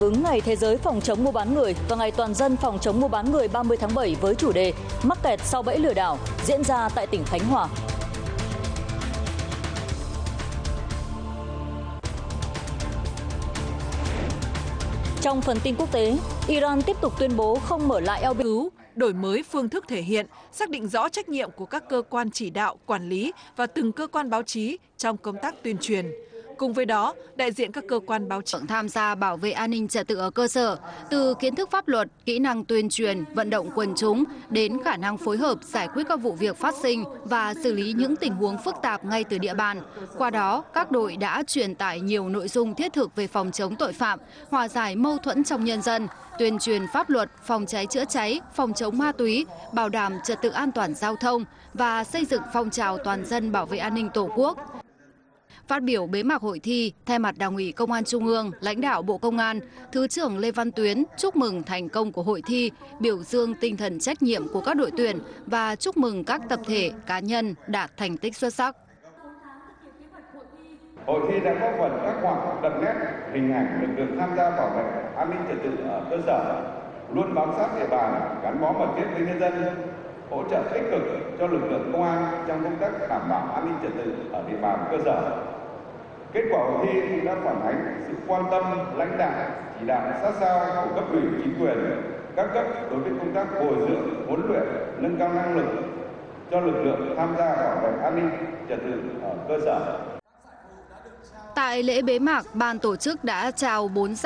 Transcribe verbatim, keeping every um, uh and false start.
Ứng Ngày Thế giới phòng chống mua bán người và Ngày Toàn dân phòng chống mua bán người ba mươi tháng bảy với chủ đề Mắc kẹt sau bẫy lừa đảo diễn ra tại tỉnh Khánh Hòa. Trong phần tin quốc tế, Iran tiếp tục tuyên bố không mở lại eo biển, đổi mới phương thức thể hiện, xác định rõ trách nhiệm của các cơ quan chỉ đạo, quản lý và từng cơ quan báo chí trong công tác tuyên truyền. Cùng với đó, đại diện các cơ quan báo chí tham gia bảo vệ an ninh trật tự ở cơ sở, từ kiến thức pháp luật, kỹ năng tuyên truyền, vận động quần chúng đến khả năng phối hợp giải quyết các vụ việc phát sinh và xử lý những tình huống phức tạp ngay từ địa bàn. Qua đó, các đội đã truyền tải nhiều nội dung thiết thực về phòng chống tội phạm, hòa giải mâu thuẫn trong nhân dân, tuyên truyền pháp luật, phòng cháy chữa cháy, phòng chống ma túy, bảo đảm trật tự an toàn giao thông và xây dựng phong trào toàn dân bảo vệ an ninh Tổ quốc. Phát biểu bế mạc hội thi, thay mặt Đảng ủy Công an Trung ương, lãnh đạo Bộ Công an, Thứ trưởng Lê Văn Tuyến chúc mừng thành công của hội thi, biểu dương tinh thần trách nhiệm của các đội tuyển và chúc mừng các tập thể, cá nhân đạt thành tích xuất sắc. Hội thi đã góp phần khắc họa đậm nét hình ảnh lực lượng tham gia bảo vệ an ninh trật tự ở cơ sở, luôn bám sát địa bàn, gắn bó mật thiết với nhân dân, hỗ trợ tích cực cho lực lượng công an trong công tác đảm bảo an ninh trật tự ở địa bàn cơ sở. Kết quả hội thi đã phản ánh sự quan tâm, lãnh đạo, chỉ đạo sát sao của cấp ủy chính quyền các cấp đối với công tác bồi dưỡng, huấn luyện, nâng cao năng lực cho lực lượng tham gia bảo vệ an ninh trật tự ở cơ sở. Tại lễ bế mạc, ban tổ chức đã trao bốn